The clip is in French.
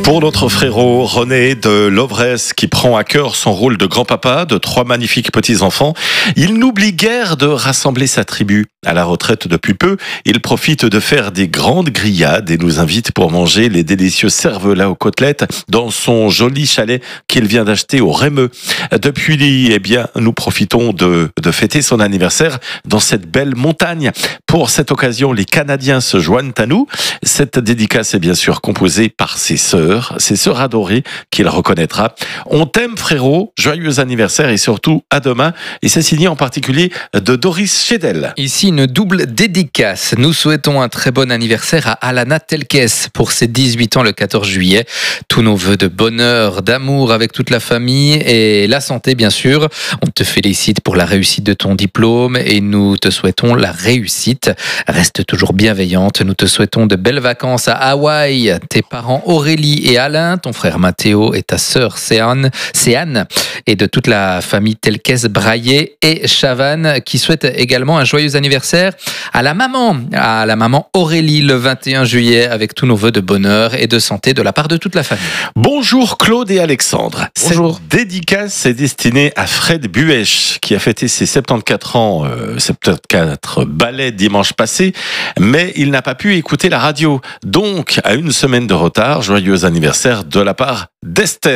Pour notre frérot René de Lovresse qui prend à cœur son rôle de grand-papa de 3 magnifiques petits-enfants, il n'oublie guère de rassembler sa tribu. À la retraite depuis peu, il profite de faire des grandes grillades et nous invite pour manger les délicieux cervelas aux côtelettes dans son joli chalet qu'il vient d'acheter au Rémeux. Depuis, nous profitons de fêter son anniversaire dans cette belle montagne. Pour cette occasion, les Canadiens se joignent à nous. Cette dédicace est bien sûr composée par ses sœurs adorées qu'il reconnaîtra. On t'aime frérot, joyeux anniversaire et surtout à demain. Et c'est signé en particulier de Doris Chédel. Ici une double dédicace. Nous souhaitons un très bon anniversaire à Alana Telkes pour ses 18 ans le 14 juillet. Tous nos vœux de bonheur, d'amour avec toute la famille et la santé bien sûr. On te félicite pour la réussite de ton diplôme et nous te souhaitons la réussite. Reste toujours bienveillante. Nous te souhaitons de belles vacances à Hawaï. Tes parents Aurélie et Alain, ton frère Mathéo et ta sœur Céane et de toute la famille Telkes, Braillet et Chavannes qui souhaitent également un joyeux anniversaire à la maman Aurélie le 21 juillet avec tous nos vœux de bonheur et de santé de la part de toute la famille. Bonjour Claude et Alexandre. Bonjour. Cette dédicace est destinée à Fred Buèche qui a fêté ses 74 ans, 74 ballets dimanche passé, mais il n'a pas pu écouter la radio. Donc, à une semaine de retard, joyeux anniversaire de la part d'Esther.